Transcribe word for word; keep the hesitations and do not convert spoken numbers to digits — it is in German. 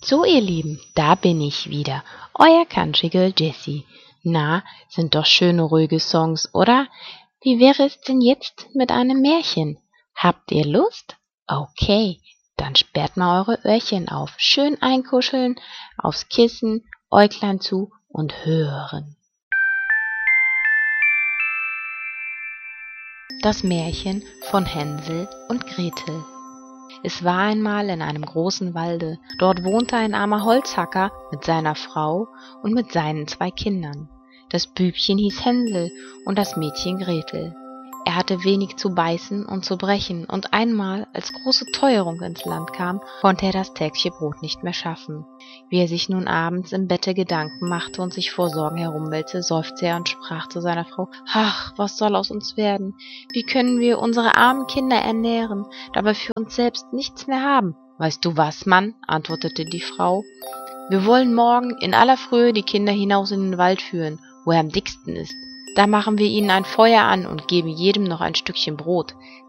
So, ihr Lieben, da bin ich wieder, euer Country Girl Jessie. Na, sind doch schöne, ruhige Songs, oder? Wie wäre es denn jetzt mit einem Märchen? Habt ihr Lust? Okay, dann sperrt mal eure Öhrchen auf, schön einkuscheln, aufs Kissen, Äuglein zu und hören. Das Märchen von Hänsel und Gretel. Es war einmal in einem großen Walde, dort wohnte ein armer Holzhacker mit seiner Frau und mit seinen zwei Kindern. Das Bübchen hieß Hänsel und das Mädchen Gretel. Er hatte wenig zu beißen und zu brechen, und einmal, als große Teuerung ins Land kam, konnte er das tägliche Brot nicht mehr schaffen. Wie er sich nun abends im Bette Gedanken machte und sich vor Sorgen herumwälzte, seufzte er und sprach zu seiner Frau: »Ach, was soll aus uns werden? Wie können wir unsere armen Kinder ernähren, da wir für uns selbst nichts mehr haben?« »Weißt du was, Mann?«, antwortete die Frau. »Wir wollen morgen in aller Frühe die Kinder hinaus in den Wald führen, wo er am dicksten ist. Da machen wir ihnen ein Feuer an und geben jedem noch ein Stückchen Brot.